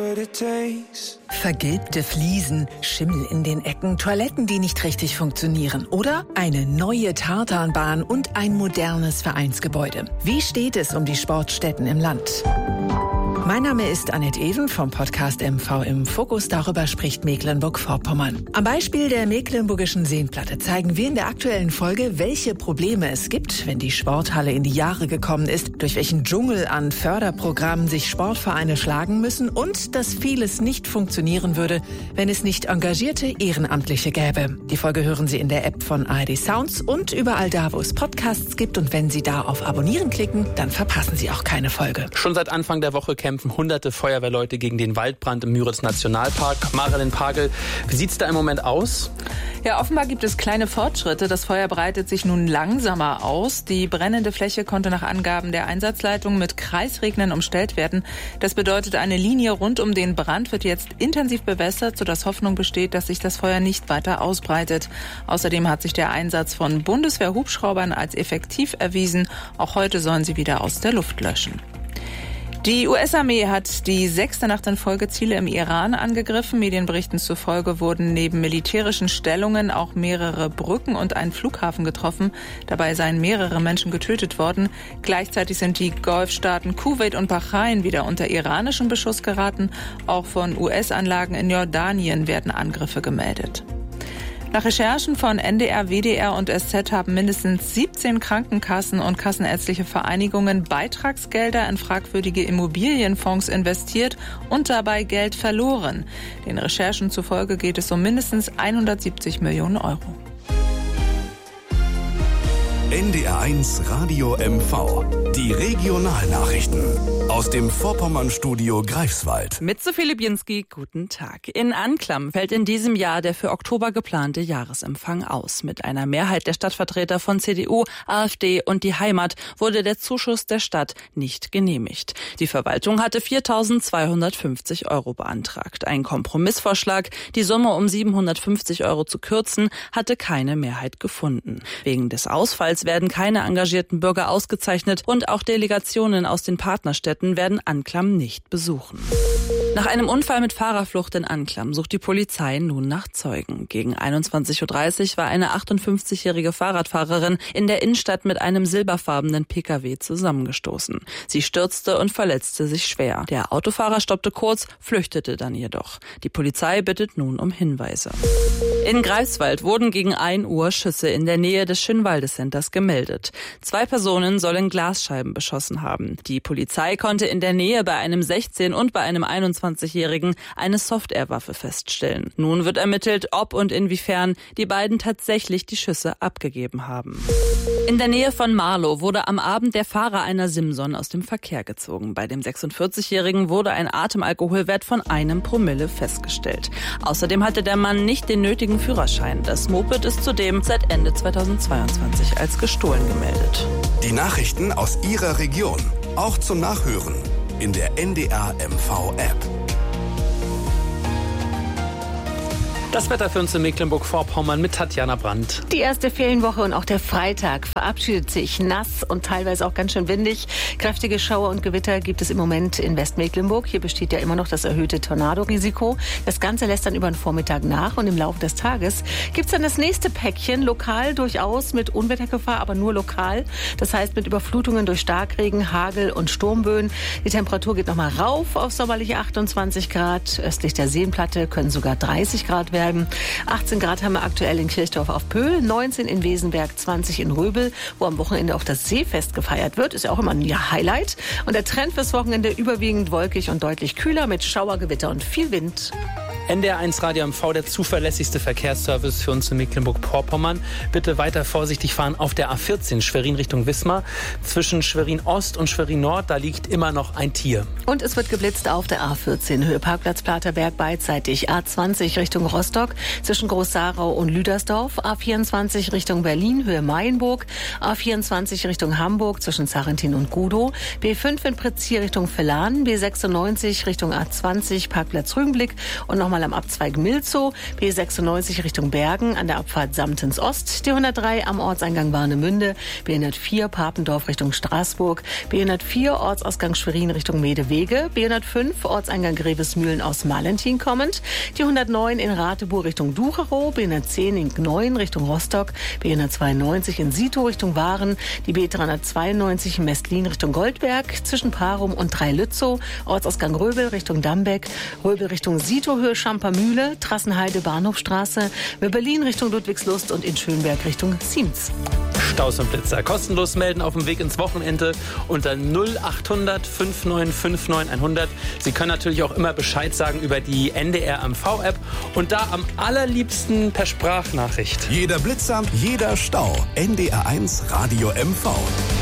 Vergilbte Fliesen, Schimmel in den Ecken, Toiletten, die nicht richtig funktionieren oder eine neue Tartanbahn und ein modernes Vereinsgebäude. Wie steht es um die Sportstätten im Land? Mein Name ist Annette Even vom Podcast MV im Fokus. Darüber spricht Mecklenburg-Vorpommern. Am Beispiel der Mecklenburgischen Seenplatte zeigen wir in der aktuellen Folge, welche Probleme es gibt, wenn die Sporthalle in die Jahre gekommen ist, durch welchen Dschungel an Förderprogrammen sich Sportvereine schlagen müssen und dass vieles nicht funktionieren würde, wenn es nicht engagierte Ehrenamtliche gäbe. Die Folge hören Sie in der App von ARD Sounds und überall da, wo es Podcasts gibt. Und wenn Sie da auf Abonnieren klicken, dann verpassen Sie auch keine Folge. Schon seit Anfang der Woche kämpfen hunderte Feuerwehrleute gegen den Waldbrand im Müritz-Nationalpark. Marilyn Pagel, wie sieht es da im Moment aus? Ja, offenbar gibt es kleine Fortschritte. Das Feuer breitet sich nun langsamer aus. Die brennende Fläche konnte nach Angaben der Einsatzleitung mit Kreisregnern umstellt werden. Das bedeutet, eine Linie rund um den Brand wird jetzt intensiv bewässert, sodass Hoffnung besteht, dass sich das Feuer nicht weiter ausbreitet. Außerdem hat sich der Einsatz von Bundeswehr-Hubschraubern als effektiv erwiesen. Auch heute sollen sie wieder aus der Luft löschen. Die US-Armee hat die 6. Nacht in Folge Ziele im Iran angegriffen. Medienberichten zufolge wurden neben militärischen Stellungen auch mehrere Brücken und ein Flughafen getroffen. Dabei seien mehrere Menschen getötet worden. Gleichzeitig sind die Golfstaaten Kuwait und Bahrain wieder unter iranischen Beschuss geraten. Auch von US-Anlagen in Jordanien werden Angriffe gemeldet. Nach Recherchen von NDR, WDR und SZ haben mindestens 17 Krankenkassen und kassenärztliche Vereinigungen Beitragsgelder in fragwürdige Immobilienfonds investiert und dabei Geld verloren. Den Recherchen zufolge geht es um mindestens 170 Millionen Euro. NDR1 Radio MV. Die Regionalnachrichten aus dem Vorpommern-Studio Greifswald. Mit Sophie Libinski, guten Tag. In Anklam fällt in diesem Jahr der für Oktober geplante Jahresempfang aus. Mit einer Mehrheit der Stadtvertreter von CDU, AfD und Die Heimat wurde der Zuschuss der Stadt nicht genehmigt. Die Verwaltung hatte 4.250 € beantragt. Ein Kompromissvorschlag, die Summe um 750 € zu kürzen, hatte keine Mehrheit gefunden. Wegen des Ausfalls werden keine engagierten Bürger ausgezeichnet und auch Delegationen aus den Partnerstädten werden Anklam nicht besuchen. Nach einem Unfall mit Fahrerflucht in Anklam sucht die Polizei nun nach Zeugen. Gegen 21.30 Uhr war eine 58-jährige Fahrradfahrerin in der Innenstadt mit einem silberfarbenen Pkw zusammengestoßen. Sie stürzte und verletzte sich schwer. Der Autofahrer stoppte kurz, flüchtete dann jedoch. Die Polizei bittet nun um Hinweise. In Greifswald wurden gegen 1 Uhr Schüsse in der Nähe des Schönwalde-Centers gemeldet. 2 Personen sollen Glasscheiben beschossen haben. Die Polizei konnte in der Nähe bei einem 16- und bei einem 21-Jährigen eine Software-Waffe feststellen. Nun wird ermittelt, ob und inwiefern die beiden tatsächlich die Schüsse abgegeben haben. In der Nähe von Marlow wurde am Abend der Fahrer einer Simson aus dem Verkehr gezogen. Bei dem 46-Jährigen wurde ein Atemalkoholwert von 1 Promille festgestellt. Außerdem hatte der Mann nicht den nötigen Führerschein. Das Moped ist zudem seit Ende 2022 als gestohlen gemeldet. Die Nachrichten aus Ihrer Region, auch zum Nachhören in der NDR MV App. Das Wetter für uns in Mecklenburg-Vorpommern mit Tatjana Brandt. Die erste Ferienwoche und auch der Freitag verabschiedet sich. Nass und teilweise auch ganz schön windig. Kräftige Schauer und Gewitter gibt es im Moment in Westmecklenburg. Hier besteht ja immer noch das erhöhte Tornadorisiko. Das Ganze lässt dann über den Vormittag nach und im Laufe des Tages gibt es dann das nächste Päckchen. Lokal durchaus mit Unwettergefahr, aber nur lokal. Das heißt mit Überflutungen durch Starkregen, Hagel und Sturmböen. Die Temperatur geht nochmal rauf auf sommerliche 28 Grad. Östlich der Seenplatte können sogar 30 Grad werden. 18 Grad haben wir aktuell in Kirchdorf auf Pöhl, 19 in Wesenberg, 20 in Röbel, wo am Wochenende auch das Seefest gefeiert wird. Ist ja auch immer ein Highlight. Und der Trend fürs Wochenende überwiegend wolkig und deutlich kühler mit Schauergewitter und viel Wind. NDR1 Radio MV, der zuverlässigste Verkehrsservice für uns in Mecklenburg-Vorpommern. Bitte weiter vorsichtig fahren auf der A14 Schwerin Richtung Wismar. Zwischen Schwerin Ost und Schwerin Nord, da liegt immer noch ein Tier. Und es wird geblitzt auf der A14 Höhe Parkplatz Platerberg beidseitig. A20 Richtung Rostock zwischen Groß-Sarau und Lüdersdorf. A24 Richtung Berlin Höhe Mayenburg. A24 Richtung Hamburg zwischen Sarrentin und Gudow. B5 in Pritzkir Richtung Villan. B96 Richtung A20 Parkplatz Rügenblick. Und nochmal nochmal am Abzweig Milzow, B96 Richtung Bergen an der Abfahrt Samtens Ost, die 103 am Ortseingang Warnemünde, B104 Papendorf Richtung Straßburg, B104 Ortsausgang Schwerin Richtung Medewege, B105 Ortseingang Grevesmühlen aus Malentin kommend, die 109 in Rateburg Richtung Ducherow, B110 in Gneuen Richtung Rostock, B192 in Sito Richtung Waren, die B392 in Mestlin Richtung Goldberg, zwischen Parum und Dreilützow, Ortsausgang Röbel Richtung Dambeck, Röbel Richtung Sitohöhe Schampermühle, Trassenheide Bahnhofstraße, Berlin Richtung Ludwigslust und in Schönberg Richtung Siems. Staus und Blitzer kostenlos melden auf dem Weg ins Wochenende unter 0800 5959 100. Sie können natürlich auch immer Bescheid sagen über die NDR MV-App und da am allerliebsten per Sprachnachricht. Jeder Blitzer, jeder Stau. NDR 1 Radio MV.